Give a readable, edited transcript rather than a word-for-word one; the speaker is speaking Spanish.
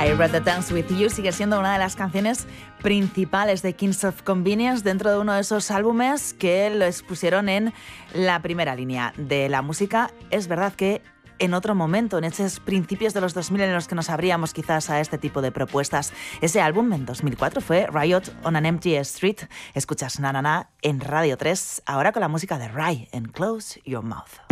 I Rather Dance With You sigue siendo una de las canciones principales de Kings of Convenience dentro de uno de esos álbumes que los pusieron en la primera línea de la música. Es verdad que en otro momento, en esos principios de los 2000 en los que nos abríamos quizás a este tipo de propuestas. Ese álbum en 2004 fue Riot on an Empty Street. Escuchas Na Na Na en Radio 3, ahora con la música de Rai en Close Your Mouth.